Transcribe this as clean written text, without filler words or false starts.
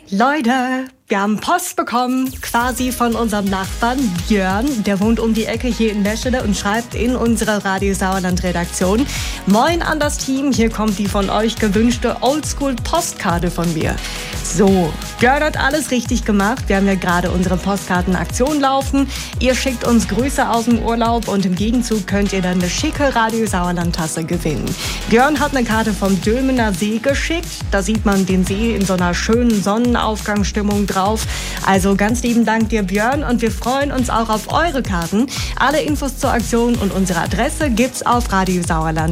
Leute, wir haben Post bekommen, quasi von unserem Nachbarn Björn. Der wohnt um die Ecke hier in Meschede und schreibt in unsere Radio Sauerland-Redaktion: Moin an das Team, hier kommt die von euch gewünschte Oldschool-Postkarte von mir. So, Björn hat alles richtig gemacht. Wir haben ja gerade unsere Postkartenaktion laufen. Ihr schickt uns Grüße aus dem Urlaub und im Gegenzug könnt ihr dann eine schicke Radio Sauerland-Tasse gewinnen. Björn hat eine Karte vom Dülmener See geschickt. Da sieht man den See in so einer schönen Sonnenaufgangsstimmung drauf. Also ganz lieben Dank dir, Björn, und wir freuen uns auch auf eure Karten. Alle Infos zur Aktion und unsere Adresse gibt's auf radiosauerland.de.